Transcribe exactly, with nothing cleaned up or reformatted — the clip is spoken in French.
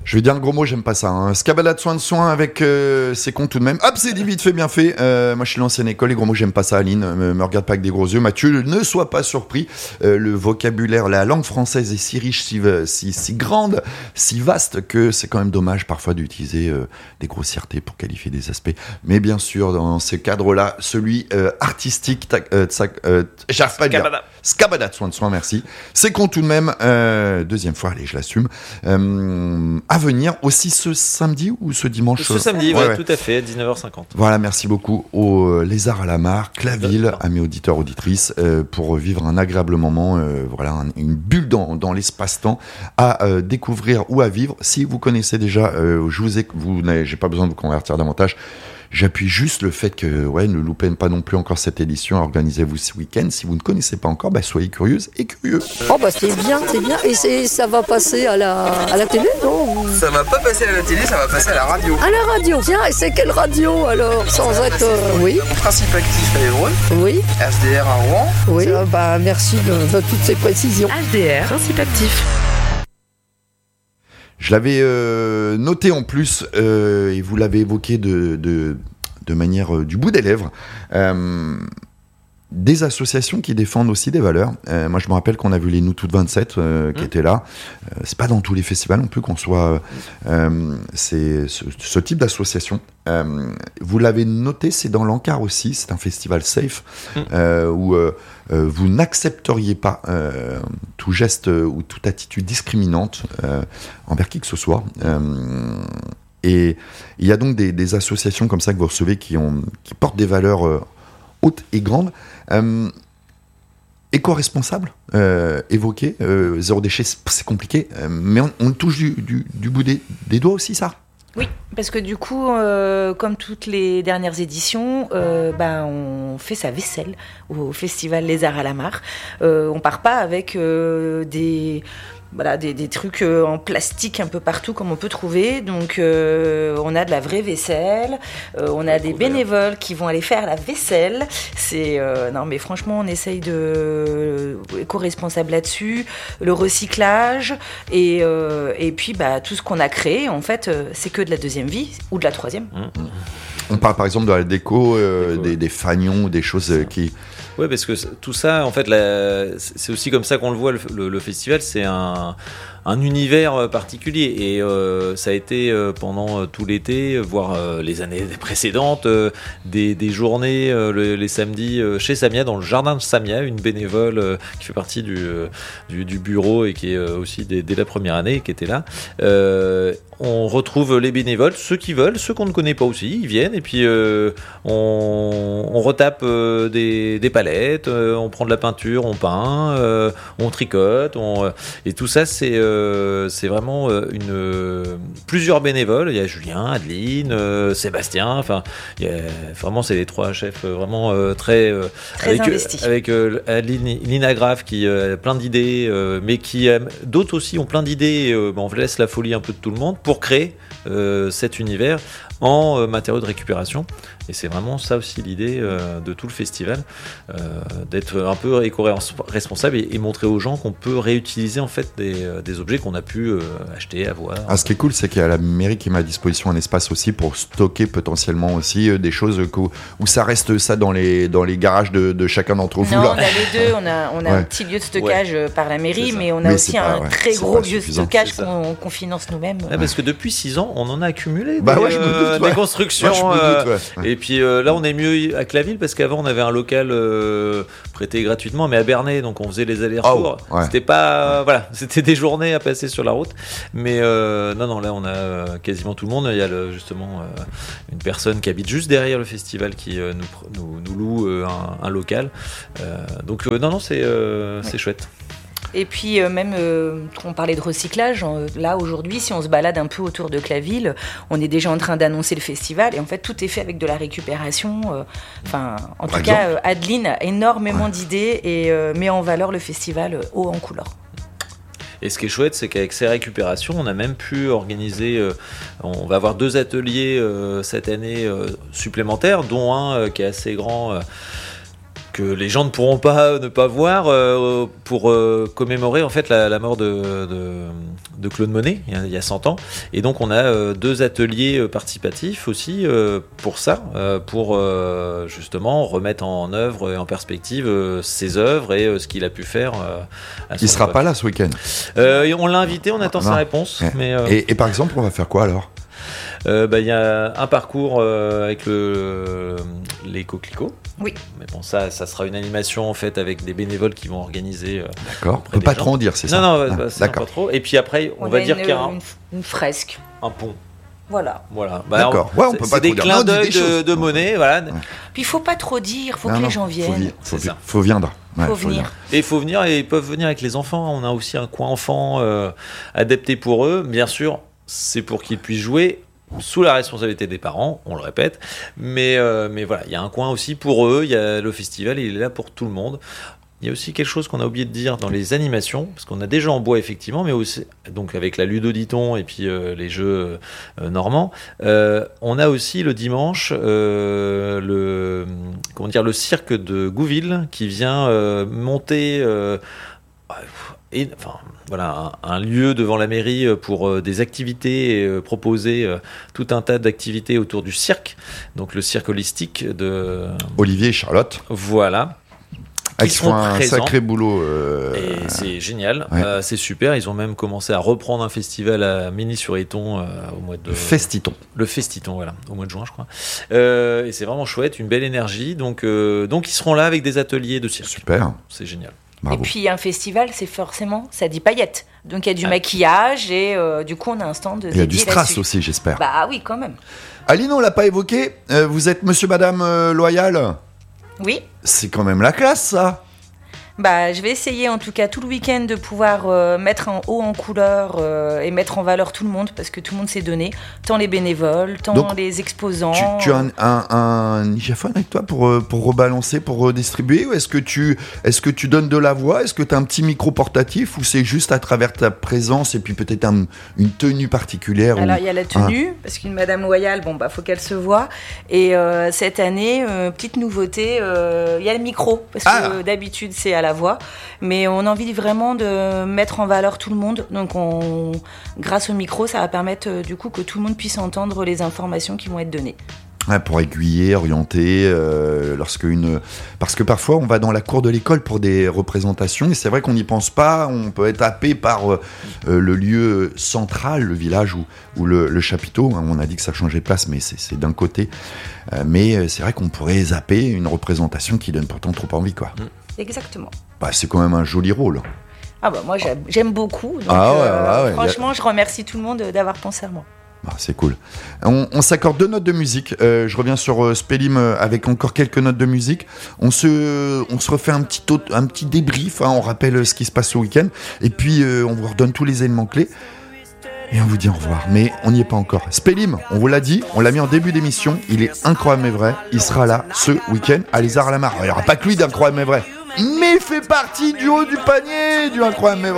Je vais dire un gros mot, j'aime pas ça. Hein. Scabada de soin de soin avec euh, ses cons tout de même. Hop, c'est dit vite fait, bien fait. Euh, moi, je suis l'ancienne école, les gros mots, j'aime pas ça, Aline. Me, me regarde pas avec des gros yeux. Mathieu, ne sois pas surpris. Euh, le vocabulaire, la langue française est si riche, si, si, si grande, si vaste que c'est quand même dommage parfois d'utiliser euh, des grossièretés pour qualifier des aspects. Mais bien sûr, dans ces cadres-là, celui euh, artistique, tac, euh, tsac, euh, j'arrive pas à dire. Scabada de soin de soin, merci. C'est con tout de même. Euh, deuxième fois, allez, je l'assume. Euh, à venir aussi ce samedi ou ce dimanche Ce samedi, ouais, ouais, ouais. tout à fait, dix-neuf heures cinquante. Voilà, merci beaucoup aux Lézards à la Mare, Claville, amis auditeurs, auditrices, euh, pour vivre un agréable moment, euh, voilà, un, une bulle dans, dans l'espace-temps à euh, découvrir ou à vivre. Si vous connaissez déjà, euh, je vous ai, vous n'avez, j'ai pas besoin de vous convertir davantage. J'appuie juste le fait que, ouais, ne loupez pas non plus encore cette édition. Organisez-vous ce week-end. Si vous ne connaissez pas encore, bah, soyez curieuse et curieux. Oh, bah, c'est bien, c'est bien. Et c'est, ça va passer à la, à la télé, non? Ça va pas passer à la télé, ça va passer à la radio. À la radio. Tiens, et c'est quelle radio, alors? Sans être, euh, oui. Principe actif à Évreux. Oui. H D R à Rouen. Oui. Ah, bah, merci de, de toutes ces précisions. H D R, principe actif. Je l'avais euh, noté en plus, euh, et vous l'avez évoqué de, de, de manière euh, du bout des lèvres, euh, des associations qui défendent aussi des valeurs. Euh, moi, je me rappelle qu'on a vu les Nous Toutes vingt-sept euh, qui mmh. étaient là. Euh, c'est pas dans tous les festivals non plus qu'on soit... Euh, c'est ce, ce type d'association. Euh, vous l'avez noté, c'est dans l'Encart aussi. C'est un festival safe mmh. euh, où... Euh, Euh, vous n'accepteriez pas euh, tout geste euh, ou toute attitude discriminante euh, envers qui que ce soit. Euh, et il y a donc des, des associations comme ça que vous recevez qui, ont, qui portent des valeurs euh, hautes et grandes. Euh, éco-responsable, euh, évoqué, euh, zéro déchet, c'est, c'est compliqué, euh, mais on, on touche du, du, du bout des, des doigts aussi, ça. Oui, parce que du coup, euh, comme toutes les dernières éditions, euh, ben, on fait sa vaisselle au festival Lézards à la Mare. Euh, on part pas avec euh, des... Voilà, des, des trucs euh, en plastique un peu partout comme on peut trouver. Donc euh, on a de la vraie vaisselle, euh, on a des bénévoles qui vont aller faire la vaisselle. C'est euh, non mais franchement on essaye de euh, éco-responsable là-dessus, le recyclage et euh, et puis bah tout ce qu'on a créé en fait euh, c'est que de la deuxième vie ou de la troisième. Mmh. On parle par exemple de la déco, euh, déco. Des, des fanions, des choses euh, qui... Oui, parce que tout ça, en fait, la, c'est aussi comme ça qu'on le voit, le, le, le festival, c'est un, un univers particulier. Et euh, ça a été euh, pendant tout l'été, voire euh, les années précédentes, euh, des, des journées, euh, le, les samedis, euh, chez Samia, dans le jardin de Samia, une bénévole euh, qui fait partie du, euh, du, du bureau et qui est euh, aussi dès, dès la première année, qui était là. Euh, on retrouve les bénévoles, ceux qui veulent, ceux qu'on ne connaît pas aussi, ils viennent et puis euh, on, on retape euh, des, des palettes, euh, on prend de la peinture, on peint, euh, on tricote, on, euh, et tout ça c'est, euh, c'est vraiment euh, une, euh, plusieurs bénévoles. Il y a Julien, Adeline, euh, Sébastien, enfin il y a, vraiment c'est les trois chefs euh, vraiment euh, très, euh, très avec, investis. Avec euh, Adeline, Lina Graff qui euh, a plein d'idées, euh, mais qui euh, d'autres aussi ont plein d'idées. Et, euh, ben, on laisse la folie un peu de tout le monde pour créer euh, cet univers en euh, matériaux de récupération. Et c'est vraiment ça aussi l'idée euh, de tout le festival, euh, d'être un peu éco-responsable et, et montrer aux gens qu'on peut réutiliser en fait des, des objets qu'on a pu euh, acheter, avoir. Ah, ce qui est cool, c'est qu'il y a la mairie qui met à disposition un espace aussi pour stocker potentiellement aussi euh, des choses que, où ça reste ça dans les, dans les garages de, de chacun d'entre vous. Non, là. on a les deux, on a, on a ouais. un petit lieu de stockage ouais. par la mairie, mais on a mais aussi pas, un ouais. très c'est gros lieu de stockage qu'on, qu'on finance nous-mêmes. Ouais, parce que depuis six ans, on en a accumulé bah des, ouais, je me doute, euh, ouais. des constructions. Moi, je me doute, ouais. Et puis euh, là, on est mieux à Claville parce qu'avant, on avait un local euh, prêté gratuitement, mais à Bernay, donc on faisait les allers-retours. Oh, ouais. C'était pas, ouais. voilà, c'était des journées à passer sur la route. Mais euh, non, non, là, on a euh, quasiment tout le monde. Il y a le, justement euh, une personne qui habite juste derrière le festival qui euh, nous, nous, nous loue euh, un, un local. Euh, donc euh, non, non, c'est, euh, ouais. c'est chouette. Et puis euh, même, euh, on parlait de recyclage, euh, là aujourd'hui, si on se balade un peu autour de Claville, on est déjà en train d'annoncer le festival et en fait tout est fait avec de la récupération. Enfin, euh, en Par tout exemple. cas, euh, Adeline a énormément ouais. d'idées et euh, met en valeur le festival euh, haut en couleur. Et ce qui est chouette, c'est qu'avec ces récupérations, on a même pu organiser, euh, on va avoir deux ateliers euh, cette année euh, supplémentaires, dont un euh, qui est assez grand. Euh, que les gens ne pourront pas ne pas voir euh, pour euh, commémorer en fait la, la mort de, de, de Claude Monet il y, a, il y a cent ans. Et donc on a euh, deux ateliers euh, participatifs aussi euh, pour ça, euh, pour euh, justement remettre en œuvre et en perspective euh, ses œuvres et euh, ce qu'il a pu faire. Euh, à son Il sera époque. pas là ce week-end. Euh, et on l'a invité, on attend Non. sa réponse. Ouais. Mais euh, Et, et par exemple, on va faire quoi alors? euh, bah, y a un parcours euh, avec le, les coquelicots. Oui. Mais bon, ça, ça sera une animation en fait avec des bénévoles qui vont organiser. Euh, D'accord. On auprès peut des pas gens. trop en dire, c'est ça? non, non, Ah, bah, c'est d'accord. pas trop. Et puis après, on, On va a dire une, qu'il y a un, une, une fresque. un pont. Voilà. Voilà. Bah, D'accord. on- Ouais, on c'est- peut c'est pas des trop dire. clins Non, dis d'œil des de, choses. de Monet, voilà. Puis il faut pas trop dire, faut Non, que non, les gens Faut, viennent. vi- faut, C'est vi- ça. faut viendre. Ouais, Faut venir. Et il faut venir et ils peuvent venir avec les enfants. On a aussi un coin enfant euh, adapté pour eux. Bien sûr, c'est pour qu'ils puissent jouer sous la responsabilité des parents, on le répète. Mais, euh, mais voilà, il y a un coin aussi pour eux. Il y a le festival, il est là pour tout le monde. Il y a aussi quelque chose qu'on a oublié de dire dans les animations, parce qu'on a déjà en bois effectivement, mais aussi donc avec la Ludoditon et puis euh, les jeux euh, normands, euh, on a aussi le dimanche euh, le comment dire le cirque de Gouville qui vient euh, monter. Euh, et, enfin, voilà, un, un lieu devant la mairie pour euh, des activités, et euh, proposer euh, tout un tas d'activités autour du cirque, donc le cirque holistique de Olivier et Charlotte. voilà. Ah, Qui Ils seront font un présents. sacré boulot. euh, Et c'est génial, ouais. euh, c'est super. Ils ont même commencé à reprendre un festival à Mény-sur-Éton euh, au mois de Festiton. le Festiton, voilà, au mois de juin, je crois. Euh, et c'est vraiment chouette, une belle énergie. Donc, euh, donc ils seront là avec des ateliers de cirque. Super. C'est génial. Bravo. Et puis un festival, c'est forcément, ça dit paillettes. Donc il y a du Ah. maquillage et euh, du coup on a un stand. Il y a du dédié strass là-dessus. aussi, j'espère. Bah oui, quand même. Aline, on l'a pas évoqué. Euh, vous êtes monsieur, madame euh, Loyal. Oui. C'est quand même la classe, ça. Bah, je vais essayer en tout cas tout le week-end de pouvoir euh, mettre en haut en couleur euh, et mettre en valeur tout le monde parce que tout le monde s'est donné, tant les bénévoles, tant Donc, les exposants. Tu, tu as un, un, un nichaphone avec toi pour, euh, pour rebalancer, pour redistribuer, ou est-ce que tu, est-ce que tu donnes de la voix? Est-ce que tu as un petit micro portatif, ou c'est juste à travers ta présence et puis peut-être un- une tenue particulière? Alors ou- il y a la tenue parce qu'une Madame Loyale, bon bah faut qu'elle se voie. Et euh, cette année, euh, petite nouveauté, euh, il y a le micro parce que Ah. euh, d'habitude c'est à la voix, mais on a envie vraiment de mettre en valeur tout le monde. Donc on, grâce au micro, ça va permettre euh, du coup que tout le monde puisse entendre les informations qui vont être données. Ouais, pour aiguiller, orienter, euh, lorsque une... parce que parfois on va dans la cour de l'école pour des représentations et c'est vrai qu'on n'y pense pas, on peut être happé par euh, euh, le lieu central, le village ou, ou le, le chapiteau, hein. On a dit que ça changeait de place mais c'est, c'est d'un côté, euh, mais c'est vrai qu'on pourrait zapper une représentation qui donne pourtant trop envie, quoi. Exactement. Bah, c'est quand même un joli rôle. Ah bah moi j'aime, j'aime beaucoup. Donc, Ah ouais, euh, ouais, ouais. franchement, je remercie tout le monde d'avoir pensé à moi. Ah, c'est cool. On, on s'accorde deux notes de musique. Euh, je reviens sur euh, Spellim euh, avec encore quelques notes de musique. On se, on se refait un petit, autre- un petit débrief. Hein, on rappelle euh, ce qui se passe ce week-end. Et puis, euh, on vous redonne tous les éléments clés. Et on vous dit au revoir. Mais on n'y est pas encore. Spellim, on vous l'a dit, on l'a mis en début d'émission. Il est incroyable mais vrai. Il sera là ce week-end à Les Arts à la Mare. Il n'y aura pas que lui d'incroyable mais vrai. Mais il fait partie du haut du panier du incroyable mais vrai.